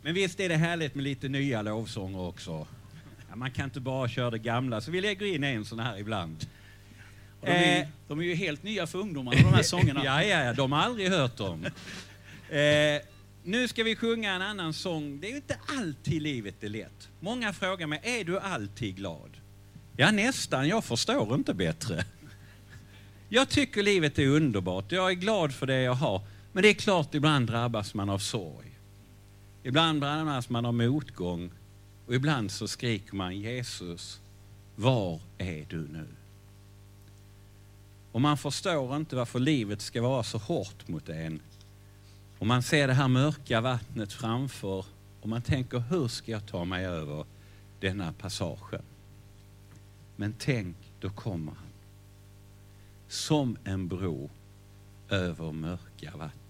Men visst är det härligt med lite nya lovsånger också. Ja, man kan inte bara köra det gamla, så vi lägger in en sån här ibland. De är ju helt nya för ungdomarna, de här sångerna. Ja, de har aldrig hört dem. Nu ska vi sjunga en annan sång. Det är ju inte alltid livet är lätt. Många frågar mig, är du alltid glad? Ja, nästan. Jag förstår inte bättre. Jag tycker livet är underbart. Jag är glad för det jag har. Men det är klart, ibland drabbas man av sorg. Ibland drabbas man av motgång. Och ibland så skriker man, Jesus, var är du nu? Och man förstår inte varför livet ska vara så hårt mot en. Och man ser det här mörka vattnet framför. Och man tänker, hur ska jag ta mig över denna passagen? Men tänk, då kommer han. Som en bro över mörka vatten.